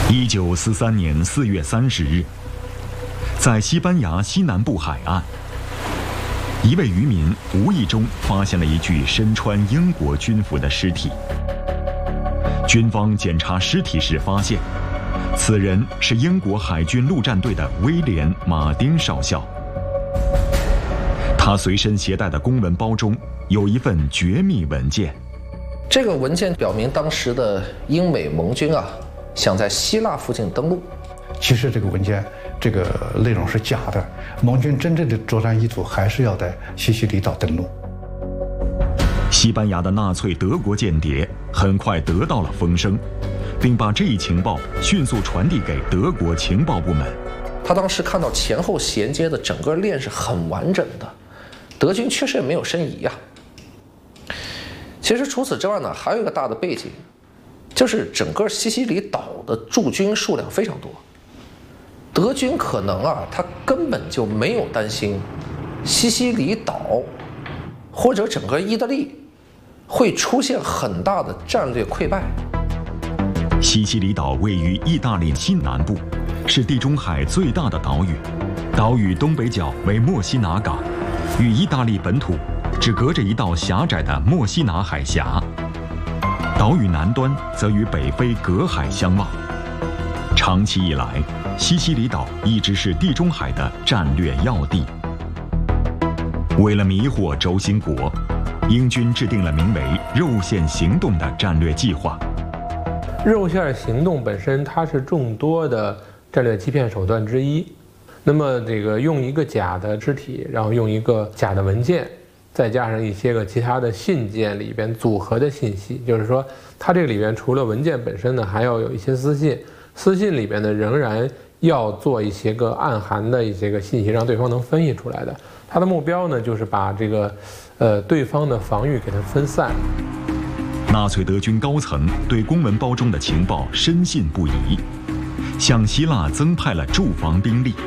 1943年4月30日，在西班牙西南部海岸，一位渔民无意中发现了一具身穿英国军服的尸体。军方检查尸体时发现，此人是英国海军陆战队的威廉·马丁少校。他随身携带的公文包中有一份绝密文件。 这个文件表明，当时的英美盟军想在希腊附近登陆。 其实这个文件这个内容是假的，盟军真正的作战意图还是要在西西里岛登陆。 西班牙的纳粹德国间谍很快得到了风声，并把这一情报迅速传递给德国情报部门。 他当时看到前后衔接的整个链是很完整的，德军确实也没有申遗呀。其实除此之外呢，还有一个大的背景，就是整个西西里岛的驻军数量非常多。德军可能他根本就没有担心西西里岛或者整个意大利会出现很大的战略溃败。 西西里岛位于意大利西南部，是地中海最大的岛屿。岛屿东北角为墨西拿港，与意大利本土只隔着一道狭窄的墨西拿海峡。岛屿南端则与北非隔海相望。长期以来，西西里岛一直是地中海的战略要地。为了迷惑轴心国，英军制定了名为“肉线行动”的战略计划。 肉线行动本身它是众多的战略欺骗手段之一。那么这个用一个假的肢体，然后用一个假的文件，再加上一些个其他的信件里边组合的信息，就是说它这个里边除了文件本身呢，还要有一些私信，私信里边呢仍然要做一些个暗含的一些个信息，让对方能分析出来的。它的目标呢就是把这个对方的防御给它分散。 纳粹德军高层对公文包中的情报深信不疑，向希腊增派了驻防兵力。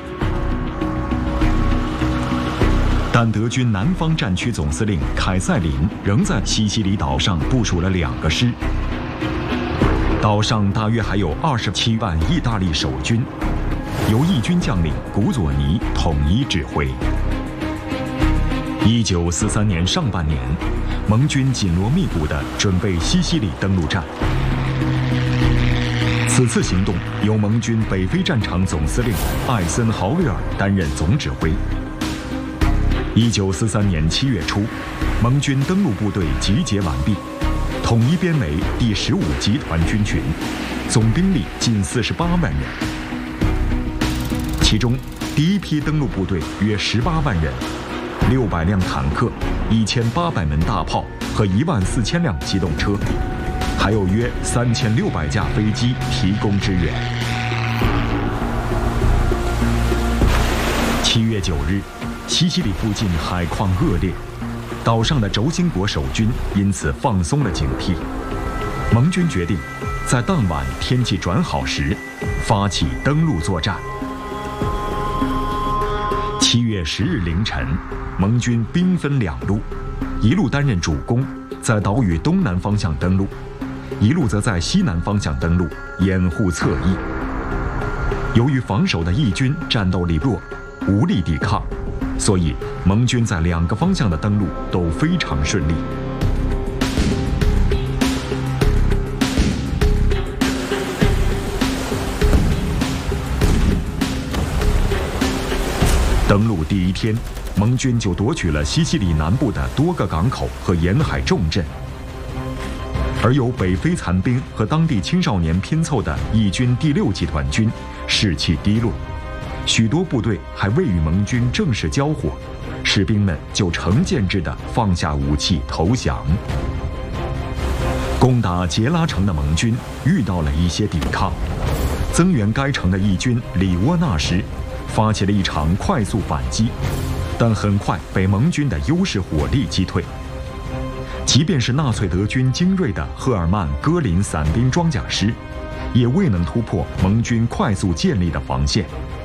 但德军南方战区总司令凯塞林仍在西西里岛上部署了2个师，岛上大约还有27万意大利守军，由义军将领古佐尼统一指挥。1943年上半年，盟军紧锣密鼓地准备西西里登陆战。此次行动由盟军北非战场总司令艾森豪威尔担任总指挥。1943年7月初，盟军登陆部队集结完毕，统一编为第15集团军群，总兵力近48万人。其中，第一批登陆部队约18万人，600辆坦克、1800门大炮和14000辆机动车，还有约3600架飞机提供支援。7月9日，西西里附近海况恶劣，岛上的轴心国守军因此放松了警惕。盟军决定在当晚天气转好时发起登陆作战。7月10日凌晨，盟军兵分2路，一路担任主攻，在岛屿东南方向登陆，一路则在西南方向登陆，掩护侧翼。由于防守的义军战斗力弱，无力抵抗，所以盟军在2个方向的登陆都非常顺利。登陆第1天，盟军就夺取了西西里南部的多个港口和沿海重镇，而由北非残兵和当地青少年拼凑的义军第6集团军士气低落，许多部队还未与盟军正式交火，士兵们就成建制地放下武器投降。攻打杰拉城的盟军遇到了一些抵抗，增援该城的义军里沃纳什发起了一场快速反击，但很快被盟军的优势火力击退。即便是纳粹德军精锐的赫尔曼·戈林伞兵装甲师，也未能突破盟军快速建立的防线。